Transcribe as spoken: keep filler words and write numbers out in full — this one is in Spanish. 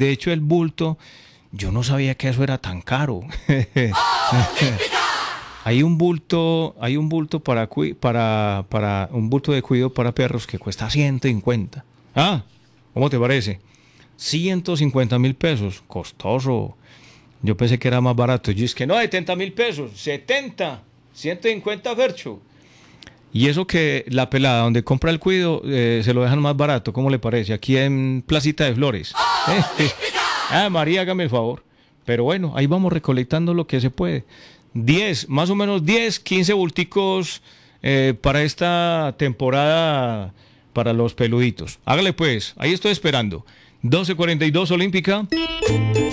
de hecho, el bulto, yo no sabía que eso era tan caro. Hay un bulto, hay un bulto para, para, para un bulto de cuidado para perros que cuesta ciento cincuenta. Ah, ¿cómo te parece? ciento cincuenta mil pesos, costoso. Yo pensé que era más barato. Yo es que no, setenta mil pesos, setenta, ciento cincuenta, Fercho. Y eso que la pelada donde compra el cuido eh, se lo dejan más barato, ¿cómo le parece? Aquí en Placita de Flores. Eh, eh. Ah, María, hágame el favor. Pero bueno, ahí vamos recolectando lo que se puede. diez, más o menos diez, quince bulticos eh, para esta temporada para los peluditos. Hágale pues, ahí estoy esperando. doce cuarenta y dos Olímpica.